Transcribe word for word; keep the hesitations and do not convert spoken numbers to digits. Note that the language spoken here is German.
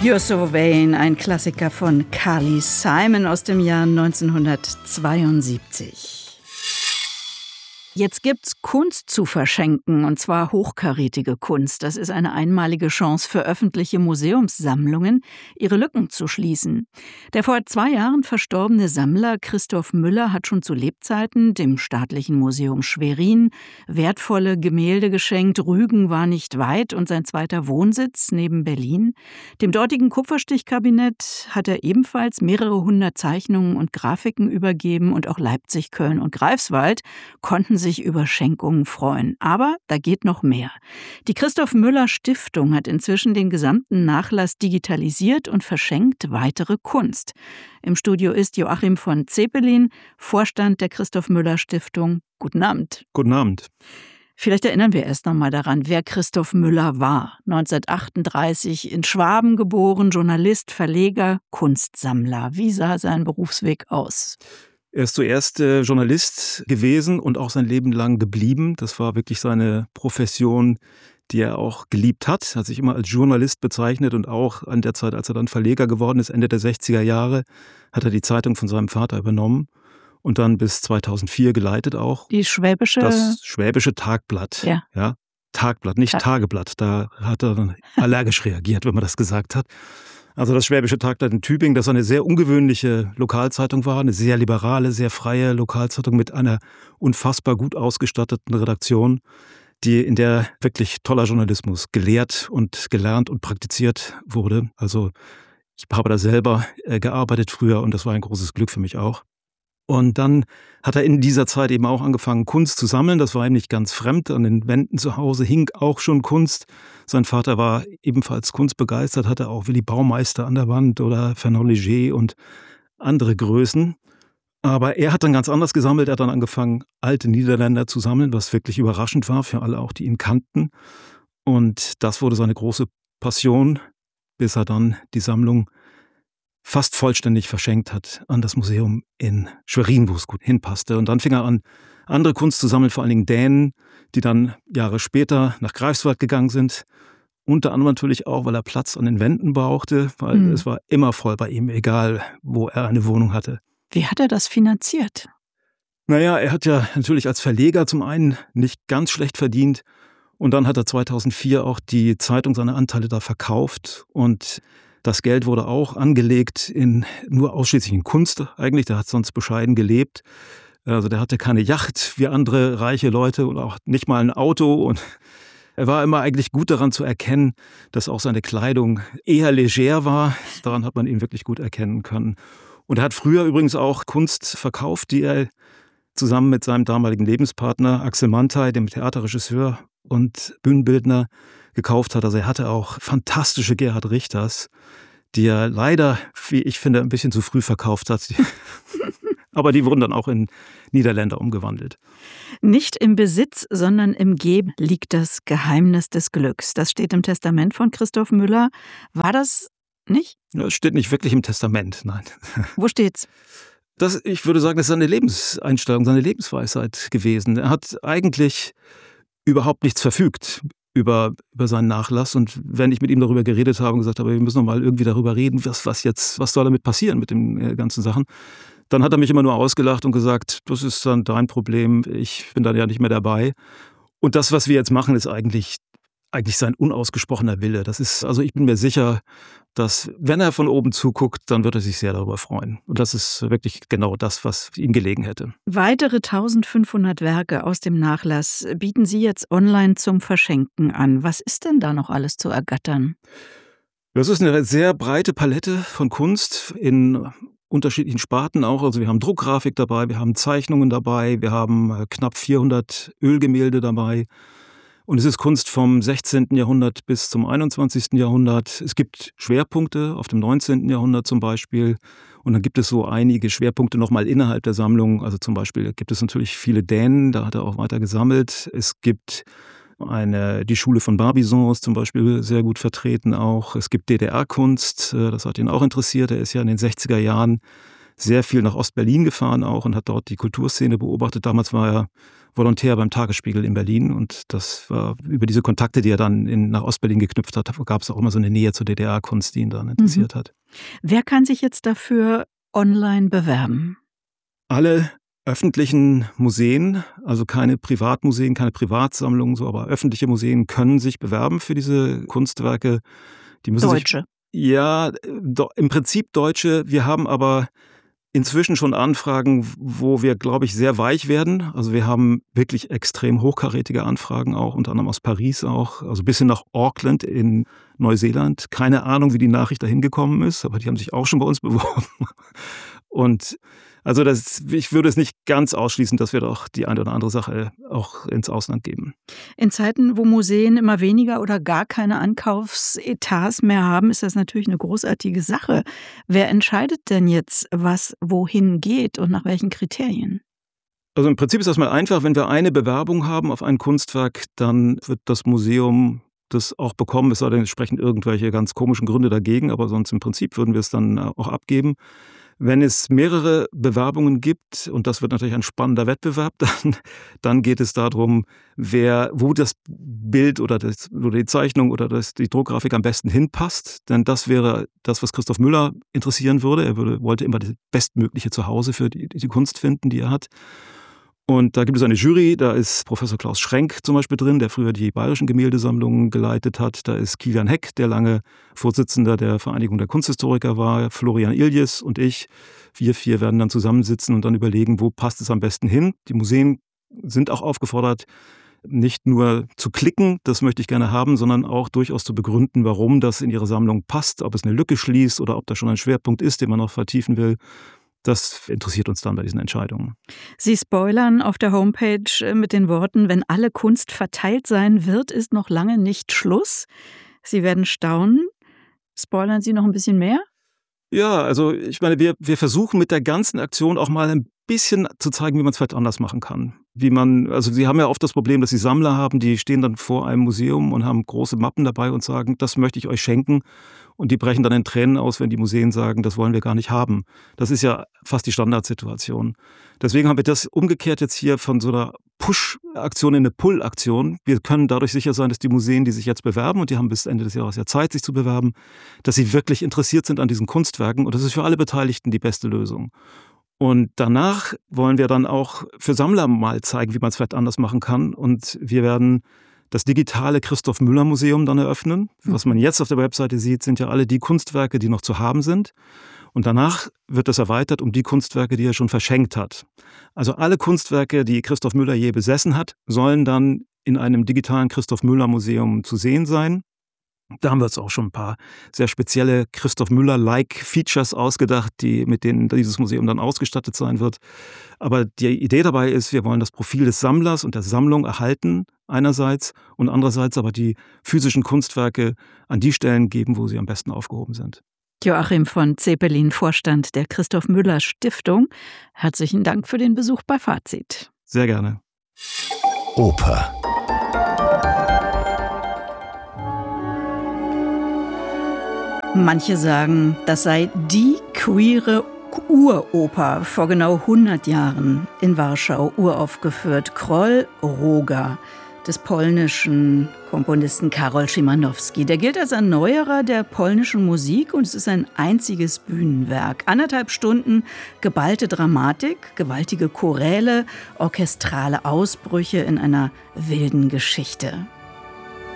You're So Vain, ein Klassiker von Carly Simon aus dem Jahr neunzehnhundertzweiundsiebzig. Jetzt gibt's Kunst zu verschenken, und zwar hochkarätige Kunst. Das ist eine einmalige Chance für öffentliche Museumssammlungen, ihre Lücken zu schließen. Der vor zwei Jahren verstorbene Sammler Christoph Müller hat schon zu Lebzeiten dem Staatlichen Museum Schwerin wertvolle Gemälde geschenkt. Rügen war nicht weit und sein zweiter Wohnsitz neben Berlin. Dem dortigen Kupferstichkabinett hat er ebenfalls mehrere hundert Zeichnungen und Grafiken übergeben, und auch Leipzig, Köln und Greifswald konnten sich über Schenkungen freuen. Aber da geht noch mehr. Die Christoph Müller Stiftung hat inzwischen den gesamten Nachlass digitalisiert und verschenkt weitere Kunst. Im Studio ist Joachim von Zepelin, Vorstand der Christoph Müller Stiftung. Guten Abend. Guten Abend. Vielleicht erinnern wir erst noch mal daran, wer Christoph Müller war. neunzehnhundertachtunddreißig in Schwaben geboren, Journalist, Verleger, Kunstsammler. Wie sah sein Berufsweg aus? Er ist zuerst äh, Journalist gewesen und auch sein Leben lang geblieben. Das war wirklich seine Profession, die er auch geliebt hat. Er hat sich immer als Journalist bezeichnet, und auch an der Zeit, als er dann Verleger geworden ist, Ende der sechziger Jahre, hat er die Zeitung von seinem Vater übernommen und dann bis zweitausendvier geleitet auch. Die Schwäbische... Das Schwäbische Tagblatt. Ja. Ja, Tagblatt, nicht Tag. Tageblatt. Da hat er dann allergisch reagiert, wenn man das gesagt hat. Also das Schwäbische Tagblatt in Tübingen, das eine sehr ungewöhnliche Lokalzeitung war, eine sehr liberale, sehr freie Lokalzeitung mit einer unfassbar gut ausgestatteten Redaktion, die in der wirklich toller Journalismus gelehrt und gelernt und praktiziert wurde. Also ich habe da selber gearbeitet früher, und das war ein großes Glück für mich auch. Und dann hat er in dieser Zeit eben auch angefangen, Kunst zu sammeln. Das war ihm nicht ganz fremd. An den Wänden zu Hause hing auch schon Kunst. Sein Vater war ebenfalls kunstbegeistert, hatte auch Willy Baumeister an der Wand oder Fernand Léger und andere Größen. Aber er hat dann ganz anders gesammelt. Er hat dann angefangen, alte Niederländer zu sammeln, was wirklich überraschend war für alle auch, die ihn kannten. Und das wurde seine große Passion, bis er dann die Sammlung fast vollständig verschenkt hat an das Museum in Schwerin, wo es gut hinpasste. Und dann fing er an, andere Kunst zu sammeln, vor allen Dingen Dänen, die dann Jahre später nach Greifswald gegangen sind. Unter anderem natürlich auch, weil er Platz an den Wänden brauchte, weil mhm. es war immer voll bei ihm, egal wo er eine Wohnung hatte. Wie hat er das finanziert? Naja, er hat ja natürlich als Verleger zum einen nicht ganz schlecht verdient, und dann hat er zweitausendvier auch die Zeitung, seine Anteile da verkauft, und das Geld wurde auch angelegt in nur ausschließlich in Kunst eigentlich. Der hat sonst bescheiden gelebt. Also der hatte keine Yacht wie andere reiche Leute und auch nicht mal ein Auto. Und er war immer eigentlich gut daran zu erkennen, dass auch seine Kleidung eher leger war. Daran hat man ihn wirklich gut erkennen können. Und er hat früher übrigens auch Kunst verkauft, die er zusammen mit seinem damaligen Lebenspartner Axel Manthey, dem Theaterregisseur und Bühnenbildner, gekauft hat. Also er hatte auch fantastische Gerhard Richters, die er leider, wie ich finde, ein bisschen zu früh verkauft hat. Aber die wurden dann auch in Niederländer umgewandelt. Nicht im Besitz, sondern im Geben liegt das Geheimnis des Glücks. Das steht im Testament von Christoph Müller. War das nicht? Das steht nicht wirklich im Testament, nein. Wo steht's? Das, ich würde sagen, das ist seine Lebenseinstellung, seine Lebensweisheit gewesen. Er hat eigentlich überhaupt nichts verfügt über, über seinen Nachlass. Und wenn ich mit ihm darüber geredet habe und gesagt habe, wir müssen noch mal irgendwie darüber reden, was, was jetzt, was soll damit passieren mit den äh, ganzen Sachen, dann hat er mich immer nur ausgelacht und gesagt, das ist dann dein Problem, ich bin dann ja nicht mehr dabei. Und das, was wir jetzt machen, ist eigentlich, eigentlich sein unausgesprochener Wille. Das ist, also ich bin mir sicher, dass, wenn er von oben zuguckt, dann wird er sich sehr darüber freuen. Und das ist wirklich genau das, was ihm gelegen hätte. Weitere eintausendfünfhundert Werke aus dem Nachlass bieten Sie jetzt online zum Verschenken an. Was ist denn da noch alles zu ergattern? Das ist eine sehr breite Palette von Kunst in unterschiedlichen Sparten auch. Also wir haben Druckgrafik dabei, wir haben Zeichnungen dabei, wir haben knapp vierhundert Ölgemälde dabei. Und es ist Kunst vom sechzehnten Jahrhundert bis zum einundzwanzigsten Jahrhundert. Es gibt Schwerpunkte auf dem neunzehnten Jahrhundert zum Beispiel. Und dann gibt es so einige Schwerpunkte nochmal innerhalb der Sammlung. Also zum Beispiel gibt es natürlich viele Dänen, da hat er auch weiter gesammelt. Es gibt eine, die Schule von Barbizon ist zum Beispiel sehr gut vertreten auch. Es gibt D D R-Kunst, das hat ihn auch interessiert. Er ist ja in den sechziger Jahren sehr viel nach Ostberlin gefahren auch und hat dort die Kulturszene beobachtet. Damals war er Volontär beim Tagesspiegel in Berlin. Und das war über diese Kontakte, die er dann in, nach Ostberlin geknüpft hat, gab es auch immer so eine Nähe zur D D R-Kunst, die ihn dann interessiert mhm. hat. Wer kann sich jetzt dafür online bewerben? Alle öffentlichen Museen, also keine Privatmuseen, keine Privatsammlungen, so, aber öffentliche Museen können sich bewerben für diese Kunstwerke. Die müssen Deutsche? Sich, ja, do, im Prinzip Deutsche. Wir haben aber inzwischen schon Anfragen, wo wir, glaube ich, sehr weich werden. Also wir haben wirklich extrem hochkarätige Anfragen auch, unter anderem aus Paris auch, also bis hin nach Auckland in Neuseeland. Keine Ahnung, wie die Nachricht dahin gekommen ist, aber die haben sich auch schon bei uns beworben. Und also das, ich würde es nicht ganz ausschließen, dass wir doch die eine oder andere Sache auch ins Ausland geben. In Zeiten, wo Museen immer weniger oder gar keine Ankaufsetats mehr haben, ist das natürlich eine großartige Sache. Wer entscheidet denn jetzt, was wohin geht und nach welchen Kriterien? Also im Prinzip ist das mal einfach, wenn wir eine Bewerbung haben auf ein Kunstwerk, dann wird das Museum das auch bekommen, es sei denn, es sprechen irgendwelche ganz komischen Gründe dagegen, aber sonst im Prinzip würden wir es dann auch abgeben. Wenn es mehrere Bewerbungen gibt, und das wird natürlich ein spannender Wettbewerb, dann, dann geht es darum, wer, wo das Bild oder, das, oder die Zeichnung oder das, die Druckgrafik am besten hinpasst. Denn das wäre das, was Christoph Müller interessieren würde. Er würde, wollte immer das bestmögliche Zuhause für die, die Kunst finden, die er hat. Und da gibt es eine Jury, da ist Professor Klaus Schrenk zum Beispiel drin, der früher die bayerischen Gemäldesammlungen geleitet hat. Da ist Kilian Heck, der lange Vorsitzender der Vereinigung der Kunsthistoriker war, Florian Iljes und ich. Wir vier werden dann zusammensitzen und dann überlegen, wo passt es am besten hin. Die Museen sind auch aufgefordert, nicht nur zu klicken, das möchte ich gerne haben, sondern auch durchaus zu begründen, warum das in ihre Sammlung passt, ob es eine Lücke schließt oder ob da schon ein Schwerpunkt ist, den man noch vertiefen will. Das interessiert uns dann bei diesen Entscheidungen. Sie spoilern auf der Homepage mit den Worten, wenn alle Kunst verteilt sein wird, ist noch lange nicht Schluss. Sie werden staunen. Spoilern Sie noch ein bisschen mehr? Ja, also ich meine, wir, wir versuchen mit der ganzen Aktion auch mal ein bisschen zu zeigen, wie man es vielleicht anders machen kann. Wie man, also Sie haben ja oft das Problem, dass Sie Sammler haben, die stehen dann vor einem Museum und haben große Mappen dabei und sagen, das möchte ich euch schenken. Und die brechen dann in Tränen aus, wenn die Museen sagen, das wollen wir gar nicht haben. Das ist ja fast die Standardsituation. Deswegen haben wir das umgekehrt jetzt hier von so einer Push-Aktion in eine Pull-Aktion. Wir können dadurch sicher sein, dass die Museen, die sich jetzt bewerben, und die haben bis Ende des Jahres ja Zeit, sich zu bewerben, dass sie wirklich interessiert sind an diesen Kunstwerken. Und das ist für alle Beteiligten die beste Lösung. Und danach wollen wir dann auch für Sammler mal zeigen, wie man es vielleicht anders machen kann. Und wir werden das digitale Christoph Müller Museum dann eröffnen. Was man jetzt auf der Webseite sieht, sind ja alle die Kunstwerke, die noch zu haben sind. Und danach wird das erweitert um die Kunstwerke, die er schon verschenkt hat. Also alle Kunstwerke, die Christoph Müller je besessen hat, sollen dann in einem digitalen Christoph Müller Museum zu sehen sein. Da haben wir uns auch schon ein paar sehr spezielle Christoph Müller-like Features ausgedacht, die, mit denen dieses Museum dann ausgestattet sein wird. Aber die Idee dabei ist, wir wollen das Profil des Sammlers und der Sammlung erhalten einerseits und andererseits aber die physischen Kunstwerke an die Stellen geben, wo sie am besten aufgehoben sind. Joachim von Zepelin, Vorstand der Christoph Müller Stiftung. Herzlichen Dank für den Besuch bei Fazit. Sehr gerne. Oper. Manche sagen, das sei die queere Uroper vor genau hundert Jahren in Warschau uraufgeführt. Król Roga des polnischen Komponisten Karol Szymanowski. Der gilt als Erneuerer der polnischen Musik und es ist ein einziges Bühnenwerk. Anderthalb Stunden geballte Dramatik, gewaltige Choräle, orchestrale Ausbrüche in einer wilden Geschichte.